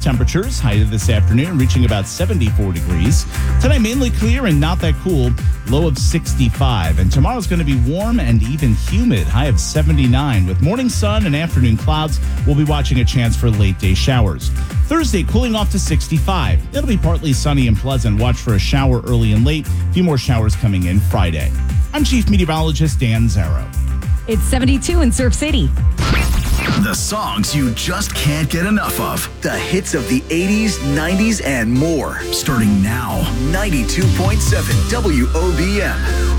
temperatures. High this afternoon reaching about 74 degrees. Tonight, mainly clear and not that cool. Low of 65. And tomorrow's going to be warm and even humid. High of 79. With morning sun and afternoon clouds, we'll be watching a chance for late day showers. Thursday, cooling off to 65. It'll be partly sunny and pleasant. Watch for a shower early and late. A few more showers coming in Friday. I'm Chief Meteorologist Dan Zarrow. It's 72 in Surf City. The songs you just can't get enough of. The hits of the 80s, 90s, and more. Starting now. 92.7 WOBM.